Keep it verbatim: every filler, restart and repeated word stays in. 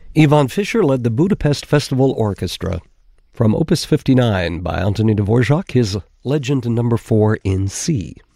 Ivan Fischer led the Budapest Festival Orchestra. From Opus fifty-nine by Antonin Dvorak, his Legend number four in C.